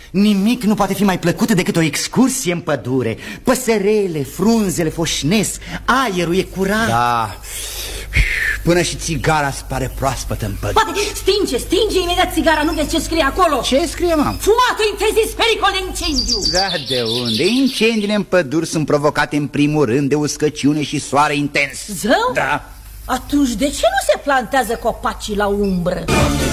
Nimic nu poate fi mai plăcut decât o excursie în pădure. Păsărele, frunzele foșnesc, aerul e curat. Da, până și țigara îți pare proaspătă în pădure. Poate stinge imediat țigara, nu vezi ce scrie acolo? Ce scrie, mam? Fumatul interzis, pericol de incendiu. Da, de unde? Incendiile în păduri sunt provocate în primul rând de uscăciune și soare intens. Zău? Da. Atunci de ce nu se plantează copacii la umbră?